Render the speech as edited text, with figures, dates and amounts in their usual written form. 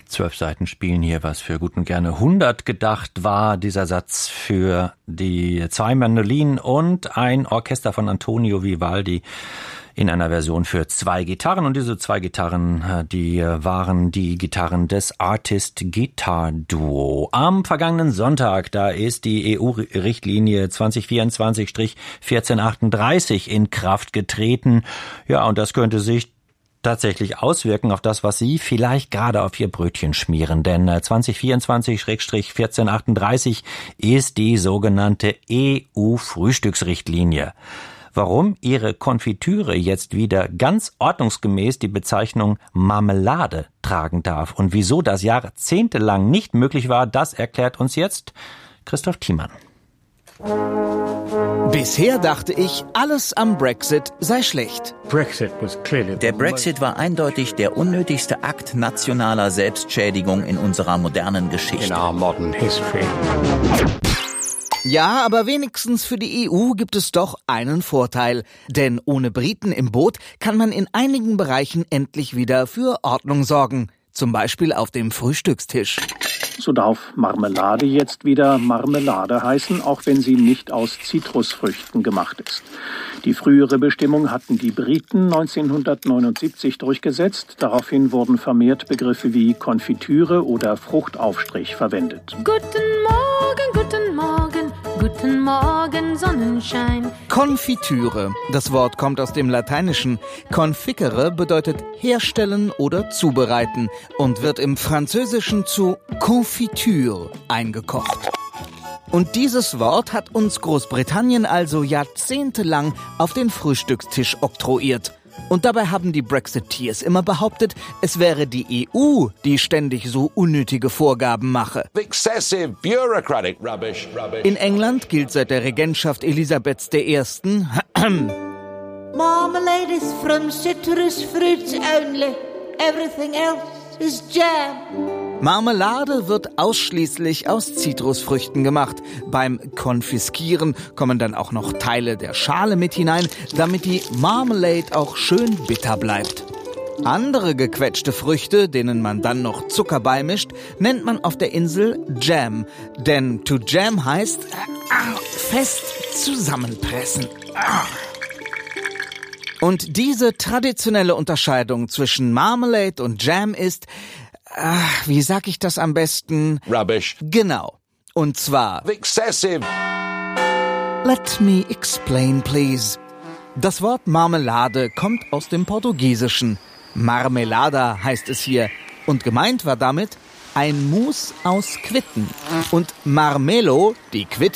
12 Seiten spielen hier, was für gut und gerne 100 gedacht war. Dieser Satz für die 2 Mandolinen und ein Orchester von Antonio Vivaldi in einer Version für 2 Gitarren. Und diese 2 Gitarren, die waren die Gitarren des Artist Guitar Duo. Am vergangenen Sonntag, da ist die EU-Richtlinie 2024-1438 in Kraft getreten. Ja, und das könnte sich tatsächlich auswirken auf das, was Sie vielleicht gerade auf Ihr Brötchen schmieren. Denn 2024-1438 ist die sogenannte EU-Frühstücksrichtlinie. Warum Ihre Konfitüre jetzt wieder ganz ordnungsgemäß die Bezeichnung Marmelade tragen darf und wieso das jahrzehntelang nicht möglich war, das erklärt uns jetzt Christoph Thiemann. Bisher dachte ich, alles am Brexit sei schlecht. Der Brexit war eindeutig der unnötigste Akt nationaler Selbstschädigung in unserer modernen Geschichte. Ja, aber wenigstens für die EU gibt es doch einen Vorteil. Denn ohne Briten im Boot kann man in einigen Bereichen endlich wieder für Ordnung sorgen. Zum Beispiel auf dem Frühstückstisch. So darf Marmelade jetzt wieder Marmelade heißen, auch wenn sie nicht aus Zitrusfrüchten gemacht ist. Die frühere Bestimmung hatten die Briten 1979 durchgesetzt. Daraufhin wurden vermehrt Begriffe wie Konfitüre oder Fruchtaufstrich verwendet. Guten Morgen, guten Morgen, guten Morgen, Sonnenschein. Konfitüre. Das Wort kommt aus dem Lateinischen. Conficere bedeutet herstellen oder zubereiten und wird im Französischen zu Confiture eingekocht. Und dieses Wort hat uns Großbritannien also jahrzehntelang auf den Frühstückstisch oktroyiert. Und dabei haben die Brexiteers immer behauptet, es wäre die EU, die ständig so unnötige Vorgaben mache. Excessive bureaucratic rubbish. In England gilt seit der Regentschaft Elisabeths I. Marmalade is from citrus fruits only. Everything else is jam. Marmelade wird ausschließlich aus Zitrusfrüchten gemacht. Beim Konfiskieren kommen dann auch noch Teile der Schale mit hinein, damit die Marmalade auch schön bitter bleibt. Andere gequetschte Früchte, denen man dann noch Zucker beimischt, nennt man auf der Insel Jam. Denn to jam heißt fest zusammenpressen. Und diese traditionelle Unterscheidung zwischen Marmalade und Jam ist, wie sag ich das am besten? Rubbish. Genau. Und zwar Excessive. Let me explain, please. Das Wort Marmelade kommt aus dem Portugiesischen. Marmelada heißt es hier. Und gemeint war damit ein Mousse aus Quitten. Und Marmelo, die Quitte,